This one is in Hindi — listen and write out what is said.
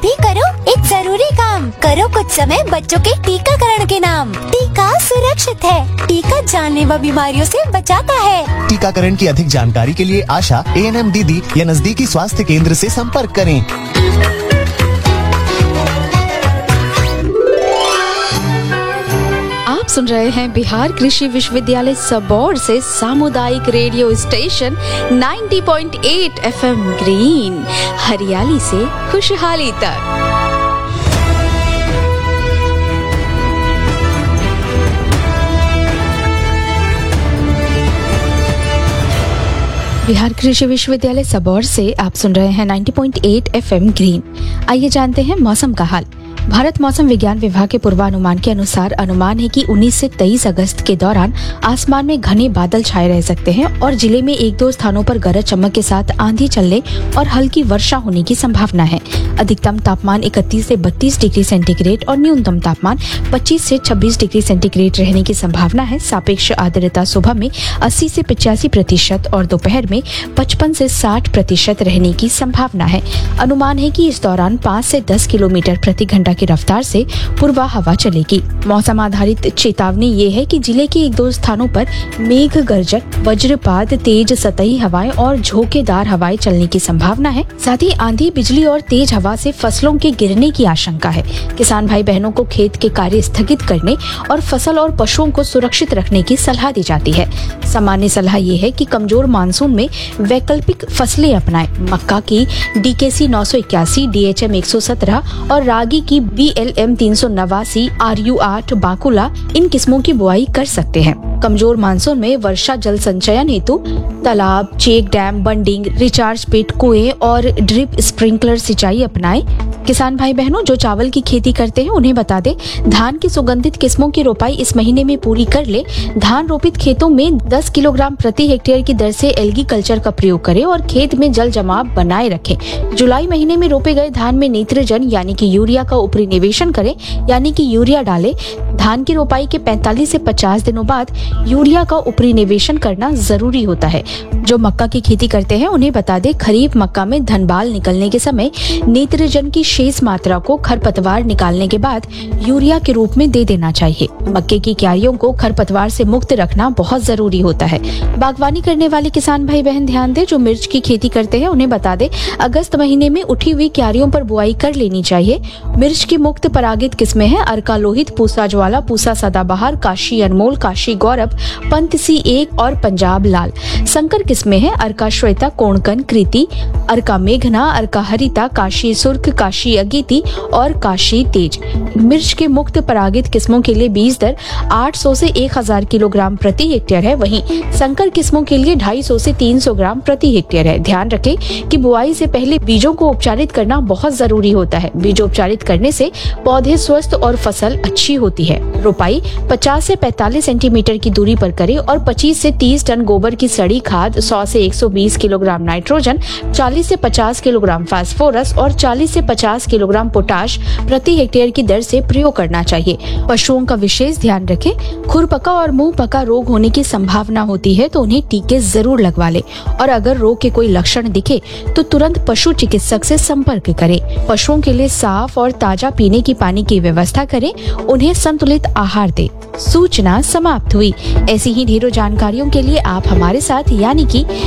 अभी करो एक जरूरी काम, करो कुछ समय बच्चों के टीकाकरण के नाम। टीका सुरक्षित है, टीका जानलेवा बीमारियों से बचाता है। टीकाकरण की अधिक जानकारी के लिए आशा, ANM दीदी या नजदीकी स्वास्थ्य केंद्र से संपर्क करें। आप सुन रहे हैं बिहार कृषि विश्वविद्यालय सबौर से सामुदायिक रेडियो स्टेशन 90.8 FM ग्रीन, हरियाली से खुशहाली तक। बिहार कृषि विश्वविद्यालय सबौर से आप सुन रहे हैं 90.8 FM ग्रीन। आइए जानते हैं मौसम का हाल। भारत मौसम विज्ञान विभाग के पूर्वानुमान के अनुसार अनुमान है कि 19 से 23 अगस्त के दौरान आसमान में घने बादल छाए रह सकते हैं और जिले में एक दो स्थानों पर गरज चमक के साथ आंधी चलने और हल्की वर्षा होने की संभावना है। अधिकतम तापमान 31 से 32 डिग्री सेंटीग्रेड और न्यूनतम तापमान 25 से 26 डिग्री सेंटीग्रेड रहने की संभावना है। सापेक्ष आर्द्रता सुबह में 80 से 85% और दोपहर में 55 से 60% रहने की संभावना है। अनुमान है कि इस दौरान 5 से 10 किलोमीटर प्रति घंटा की रफ्तार से पूर्वा हवा चलेगी। मौसम आधारित चेतावनी ये है कि जिले के एक दो स्थानों पर मेघ गर्जन, वज्रपात, तेज सतही हवाएं और झोंकेदार हवाएं चलने की संभावना है। साथ ही आंधी, बिजली और तेज हवा से फसलों के गिरने की आशंका है। किसान भाई बहनों को खेत के कार्य स्थगित करने और फसल और पशुओं को सुरक्षित रखने की सलाह दी जाती है। सामान्य सलाह ये है कि कमजोर मानसून में वैकल्पिक फसलें अपनाएं। मक्का की DKC 981, DHM 117 और रागी की BLM 389, RU8, बाकुला इन किस्मों की बुआई कर सकते हैं। कमजोर मानसून में वर्षा जल संचयन हेतु तालाब, check dam, bunding, recharge pit, कुएं और ड्रिप स्प्रिंकलर सिंचाई अपनाएं। किसान भाई बहनों जो चावल की खेती करते हैं उन्हें बता दें, धान की सुगंधित किस्मों की रोपाई इस महीने में पूरी कर ले। धान रोपित खेतों में 10 किलोग्राम प्रति हेक्टेयर की दर से एल्गी कल्चर का प्रयोग करें और खेत में जल जमाव बनाए रखें। जुलाई महीने में रोपे गए धान में नाइट्रोजन यानी कि यूरिया का ऊपरी निवेशन करें, यानी कि यूरिया डालें। धान की रोपाई के 45 से 50 दिनों बाद यूरिया का ऊपरी निवेशन करना जरूरी होता है। जो मक्का की खेती करते हैं उन्हें बता दें, खरीफ मक्का में धनबाल निकलने के समय नाइट्रोजन की शेष मात्रा को खरपतवार निकालने के बाद यूरिया के रूप में दे देना चाहिए। मक्के की क्यारियों को खरपतवार से मुक्त रखना बहुत जरूरी होता है। बागवानी करने वाले किसान भाई बहन ध्यान दें, जो मिर्च की खेती करते हैं उन्हें बता दें, अगस्त महीने में उठी हुई क्यारियों पर बुआई कर लेनी चाहिए। मिर्च की मुक्त परागित किस्में हैं अर्का लोहित, पूसा ज्वाला, पूसा सदाबहार, काशी अनमोल, काशी गौरव, पंत C1 और पंजाब लाल। संकर किस्में हैं अर्का श्वेता, कोणकन, कृति, अर्का मेघना, अर्का हरिता, काशी सुर्ख, काशी अगीति और काशी तेज। मिर्च के मुक्त परागित किस्मों के लिए बीज दर 800 से 1000 किलोग्राम प्रति हेक्टेयर है। वहीं संकर किस्मों के लिए 250 से 300 ग्राम प्रति हेक्टेयर है। ध्यान रखें कि बुआई से पहले बीजों को उपचारित करना बहुत जरूरी होता है। बीजोपचारित करने से पौधे स्वस्थ और फसल अच्छी होती है। रोपाई 50 से 45 सेंटीमीटर की दूरी पर करें और 25 से 30 टन गोबर की सड़ी खाद, 100 से 120 किलोग्राम नाइट्रोजन, 40 से 50 किलोग्राम फास्फोरस और 40 से 50 किलोग्राम पोटाश प्रति हेक्टेयर की दर से प्रयोग करना चाहिए। पशुओं का विशेष ध्यान रखें। खुरपका और मुंह पका रोग होने की संभावना होती है तो उन्हें टीके जरूर लगवा लें और अगर रोग के कोई लक्षण दिखे तो तुरंत पशु चिकित्सक से संपर्क करें। पशुओं के लिए साफ और ताजा पीने की पानी की व्यवस्था करें। उन्हें संतुलित आहार दें। सूचना समाप्त हुई। ऐसी ही ढेरों जानकारियों के लिए आप हमारे साथ यानी कि